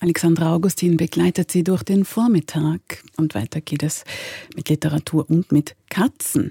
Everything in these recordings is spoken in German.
Alexandra Augustin begleitet Sie durch den Vormittag. Und weiter geht es mit Literatur und mit Katzen.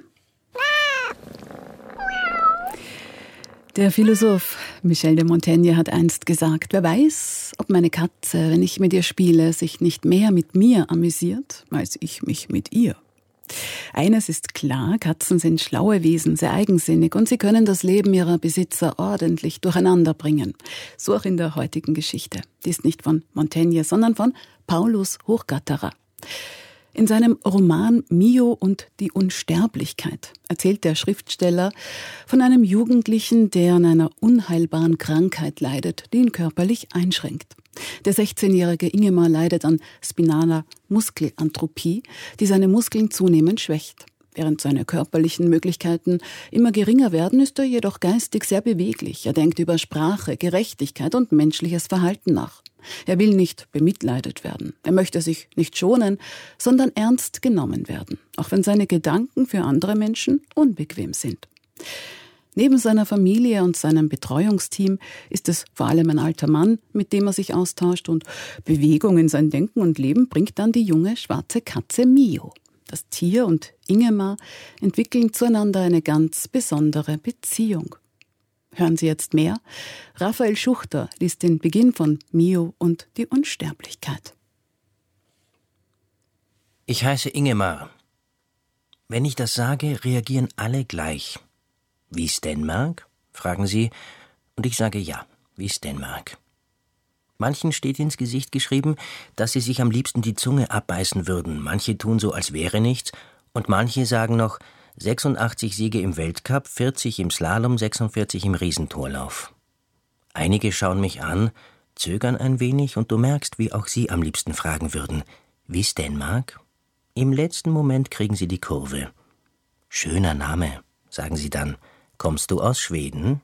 Der Philosoph Michel de Montaigne hat einst gesagt, wer weiß, ob meine Katze, wenn ich mit ihr spiele, sich nicht mehr mit mir amüsiert, als ich mich mit ihr. Eines ist klar, Katzen sind schlaue Wesen, sehr eigensinnig und sie können das Leben ihrer Besitzer ordentlich durcheinander bringen. So auch in der heutigen Geschichte. Die ist nicht von Montaigne, sondern von Paulus Hochgatterer. In seinem Roman Mio und die Unsterblichkeit erzählt der Schriftsteller von einem Jugendlichen, der an einer unheilbaren Krankheit leidet, die ihn körperlich einschränkt. Der 16-jährige Ingemar leidet an spinaler Muskelantrophie, die seine Muskeln zunehmend schwächt. Während seine körperlichen Möglichkeiten immer geringer werden, ist er jedoch geistig sehr beweglich. Er denkt über Sprache, Gerechtigkeit und menschliches Verhalten nach. Er will nicht bemitleidet werden. Er möchte sich nicht schonen, sondern ernst genommen werden, auch wenn seine Gedanken für andere Menschen unbequem sind. Neben seiner Familie und seinem Betreuungsteam ist es vor allem ein alter Mann, mit dem er sich austauscht, und Bewegung in sein Denken und Leben bringt dann die junge schwarze Katze Mio. Das Tier und Ingemar entwickeln zueinander eine ganz besondere Beziehung. Hören Sie jetzt mehr. Raphael Schuchter liest den Beginn von Mio und die Unsterblichkeit. Ich heiße Ingemar. Wenn ich das sage, reagieren alle gleich. Wie's denn mag? Fragen sie, und ich sage ja, wie's denn mag. Manchen steht ins Gesicht geschrieben, dass sie sich am liebsten die Zunge abbeißen würden. Manche tun so, als wäre nichts, und manche sagen noch 86 Siege im Weltcup, 40 im Slalom, 46 im Riesentorlauf. Einige schauen mich an, zögern ein wenig, und du merkst, wie auch sie am liebsten fragen würden, wie's denn mag? Im letzten Moment kriegen sie die Kurve. Schöner Name, sagen sie dann. Kommst du aus Schweden?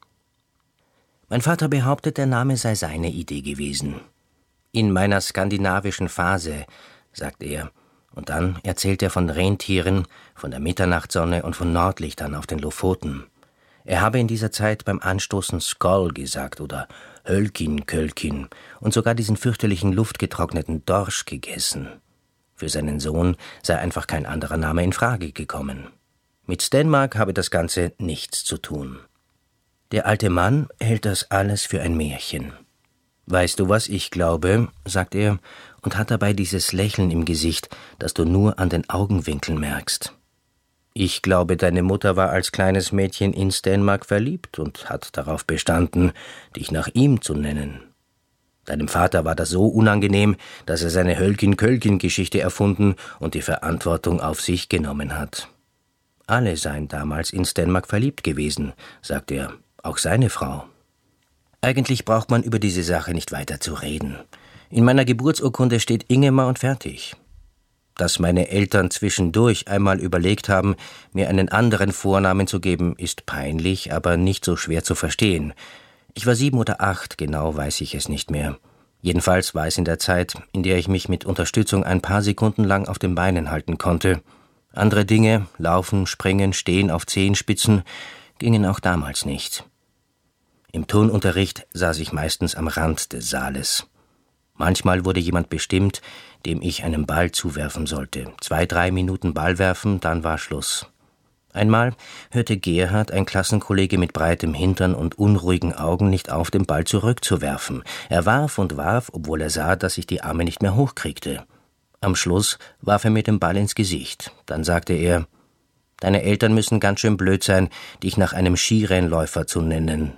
Mein Vater behauptet, der Name sei seine Idee gewesen. In meiner skandinavischen Phase, sagt er. Und dann erzählt er von Rentieren, von der Mitternachtssonne und von Nordlichtern auf den Lofoten. Er habe in dieser Zeit beim Anstoßen Skoll gesagt oder Hölkin, Kölkin und sogar diesen fürchterlichen luftgetrockneten Dorsch gegessen. Für seinen Sohn sei einfach kein anderer Name in Frage gekommen. Mit Stenmark habe das Ganze nichts zu tun. Der alte Mann hält das alles für ein Märchen. »Weißt du, was ich glaube?« sagt er und hat dabei dieses Lächeln im Gesicht, das du nur an den Augenwinkeln merkst. »Ich glaube, deine Mutter war als kleines Mädchen in Stenmark verliebt und hat darauf bestanden, dich nach ihm zu nennen. Deinem Vater war das so unangenehm, dass er seine Hölkin-Kölkin-Geschichte erfunden und die Verantwortung auf sich genommen hat. Alle seien damals in Stenmark verliebt gewesen«, sagt er, »auch seine Frau.« Eigentlich braucht man über diese Sache nicht weiter zu reden. In meiner Geburtsurkunde steht Ingemar und fertig. Dass meine Eltern zwischendurch einmal überlegt haben, mir einen anderen Vornamen zu geben, ist peinlich, aber nicht so schwer zu verstehen. Ich war 7 oder 8, genau weiß ich es nicht mehr. Jedenfalls war es in der Zeit, in der ich mich mit Unterstützung ein paar Sekunden lang auf den Beinen halten konnte. Andere Dinge, laufen, springen, stehen auf Zehenspitzen, gingen auch damals nicht. Im Turnunterricht saß ich meistens am Rand des Saales. Manchmal wurde jemand bestimmt, dem ich einen Ball zuwerfen sollte. 2-3 Minuten Ball werfen, dann war Schluss. Einmal hörte Gerhard, ein Klassenkollege mit breitem Hintern und unruhigen Augen, nicht auf, den Ball zurückzuwerfen. Er warf und warf, obwohl er sah, dass ich die Arme nicht mehr hochkriegte. Am Schluss warf er mir den Ball ins Gesicht. Dann sagte er, »Deine Eltern müssen ganz schön blöd sein, dich nach einem Skirennläufer zu nennen.«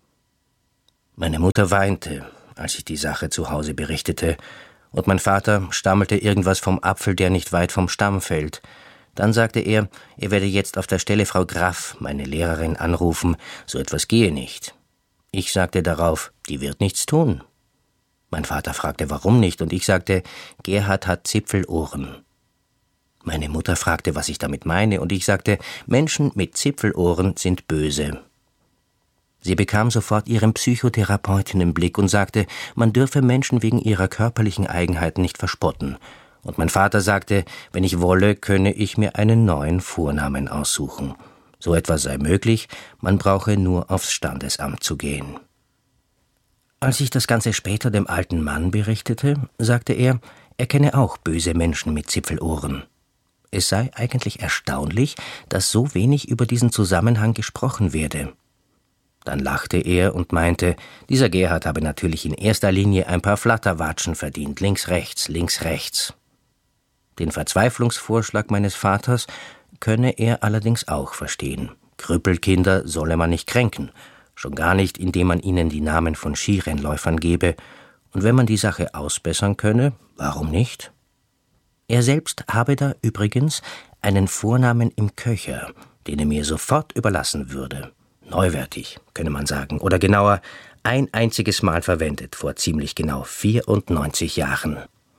Meine Mutter weinte, als ich die Sache zu Hause berichtete, und mein Vater stammelte irgendwas vom Apfel, der nicht weit vom Stamm fällt. Dann sagte er werde jetzt auf der Stelle Frau Graff, meine Lehrerin, anrufen, so etwas gehe nicht. Ich sagte darauf, die wird nichts tun. Mein Vater fragte, warum nicht, und ich sagte, Gerhard hat Zipfelohren. Meine Mutter fragte, was ich damit meine, und ich sagte, Menschen mit Zipfelohren sind böse. Sie bekam sofort ihren Psychotherapeuten im Blick und sagte, man dürfe Menschen wegen ihrer körperlichen Eigenheiten nicht verspotten. Und mein Vater sagte, wenn ich wolle, könne ich mir einen neuen Vornamen aussuchen. So etwas sei möglich, man brauche nur aufs Standesamt zu gehen. Als ich das Ganze später dem alten Mann berichtete, sagte er kenne auch böse Menschen mit Zipfelohren. Es sei eigentlich erstaunlich, dass so wenig über diesen Zusammenhang gesprochen werde. Dann lachte er und meinte, dieser Gerhard habe natürlich in erster Linie ein paar Flatterwatschen verdient, links, rechts, links, rechts. Den Verzweiflungsvorschlag meines Vaters könne er allerdings auch verstehen. Krüppelkinder solle man nicht kränken, schon gar nicht, indem man ihnen die Namen von Skirennläufern gebe, und wenn man die Sache ausbessern könne, warum nicht? Er selbst habe da übrigens einen Vornamen im Köcher, den er mir sofort überlassen würde. Neuwertig, könne man sagen, oder genauer, ein einziges Mal verwendet, vor ziemlich genau 94 Jahren.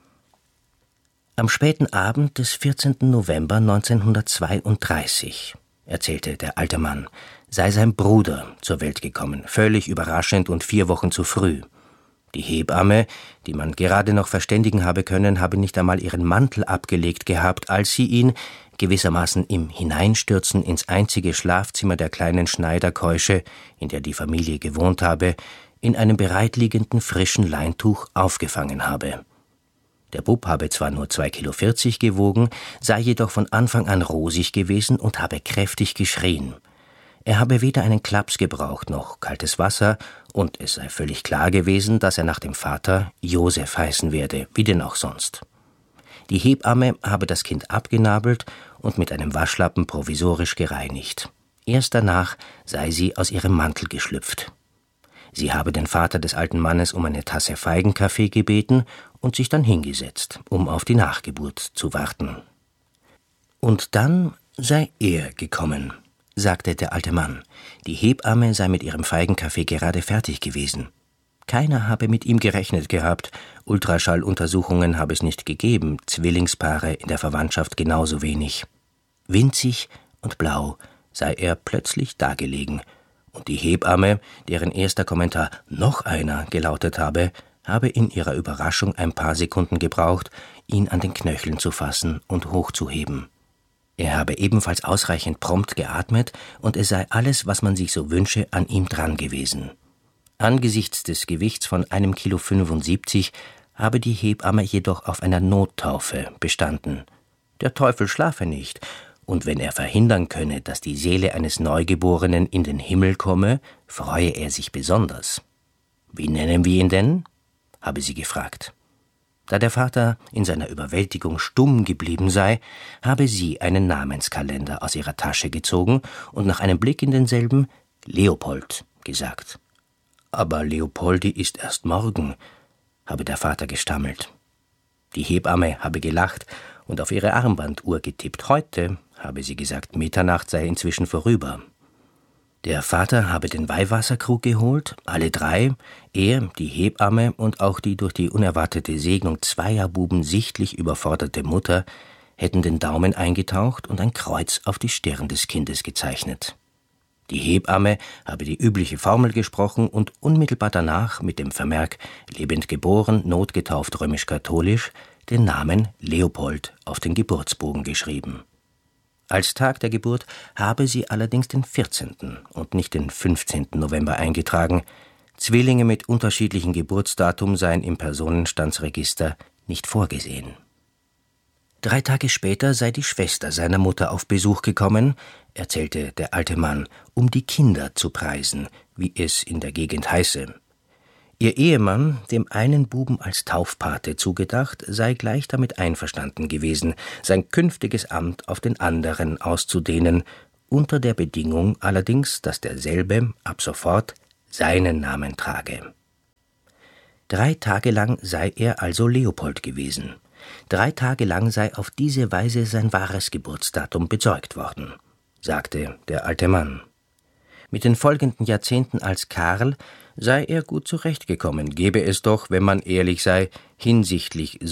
Am späten Abend des 14. November 1932, erzählte der alte Mann, sei sein Bruder zur Welt gekommen, völlig überraschend und 4 Wochen zu früh. Die Hebamme, die man gerade noch verständigen habe können, habe nicht einmal ihren Mantel abgelegt gehabt, als sie ihn, gewissermaßen im Hineinstürzen ins einzige Schlafzimmer der kleinen Schneiderkeusche, in der die Familie gewohnt habe, in einem bereitliegenden frischen Leintuch aufgefangen habe. Der Bub habe zwar nur 2,40 Kilo gewogen, sei jedoch von Anfang an rosig gewesen und habe kräftig geschrien. Er habe weder einen Klaps gebraucht noch kaltes Wasser, und es sei völlig klar gewesen, dass er nach dem Vater Josef heißen werde, wie denn auch sonst. Die Hebamme habe das Kind abgenabelt und mit einem Waschlappen provisorisch gereinigt. Erst danach sei sie aus ihrem Mantel geschlüpft. Sie habe den Vater des alten Mannes um eine Tasse Feigenkaffee gebeten und sich dann hingesetzt, um auf die Nachgeburt zu warten. Und dann sei er gekommen, sagte der alte Mann. Die Hebamme sei mit ihrem Feigenkaffee gerade fertig gewesen. Keiner habe mit ihm gerechnet gehabt. Ultraschalluntersuchungen habe es nicht gegeben, Zwillingspaare in der Verwandtschaft genauso wenig. Winzig und blau sei er plötzlich dagelegen, und die Hebamme, deren erster Kommentar »noch einer« gelautet habe in ihrer Überraschung ein paar Sekunden gebraucht, ihn an den Knöcheln zu fassen und hochzuheben. Er habe ebenfalls ausreichend prompt geatmet, und es sei alles, was man sich so wünsche, an ihm dran gewesen. Angesichts des Gewichts von 1,75 Kilo habe die Hebamme jedoch auf einer Nottaufe bestanden. Der Teufel schlafe nicht, und wenn er verhindern könne, dass die Seele eines Neugeborenen in den Himmel komme, freue er sich besonders. »Wie nennen wir ihn denn?« habe sie gefragt. Da der Vater in seiner Überwältigung stumm geblieben sei, habe sie einen Namenskalender aus ihrer Tasche gezogen und nach einem Blick in denselben »Leopold« gesagt. »Aber Leopoldi ist erst morgen«, habe der Vater gestammelt. Die Hebamme habe gelacht und auf ihre Armbanduhr getippt. Heute, habe sie gesagt, Mitternacht sei inzwischen vorüber. Der Vater habe den Weihwasserkrug geholt, alle 3, er, die Hebamme und auch die durch die unerwartete Segnung zweier Buben sichtlich überforderte Mutter, hätten den Daumen eingetaucht und ein Kreuz auf die Stirn des Kindes gezeichnet. Die Hebamme habe die übliche Formel gesprochen und unmittelbar danach mit dem Vermerk »lebend geboren, notgetauft römisch-katholisch« den Namen Leopold auf den Geburtsbogen geschrieben. Als Tag der Geburt habe sie allerdings den 14. und nicht den 15. November eingetragen. Zwillinge mit unterschiedlichem Geburtsdatum seien im Personenstandsregister nicht vorgesehen. 3 Tage später sei die Schwester seiner Mutter auf Besuch gekommen, erzählte der alte Mann, um die Kinder zu preisen, wie es in der Gegend heiße. Ihr Ehemann, dem einen Buben als Taufpate zugedacht, sei gleich damit einverstanden gewesen, sein künftiges Amt auf den anderen auszudehnen, unter der Bedingung allerdings, dass derselbe ab sofort seinen Namen trage. 3 Tage lang sei er also Leopold gewesen. 3 Tage lang sei auf diese Weise sein wahres Geburtsdatum bezeugt worden, sagte der alte Mann. Mit den folgenden Jahrzehnten als Karl sei er gut zurechtgekommen, gebe es doch, wenn man ehrlich sei, hinsichtlich